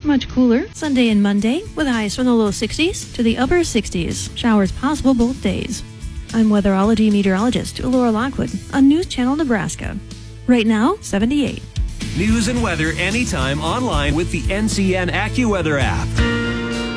much cooler Sunday and Monday, with highs from the low 60s to the upper 60s. Showers possible both days. I'm weatherology meteorologist Laura Lockwood on News Channel Nebraska. Right now, 78. News and weather anytime online with the NCN AccuWeather app.